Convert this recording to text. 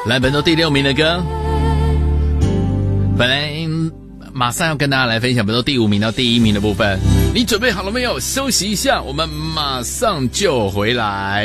来，本周第6名的歌，本来马上要跟大家来分享本周第5名到第1名的部分，你准备好了没有？休息一下，我们马上就回来。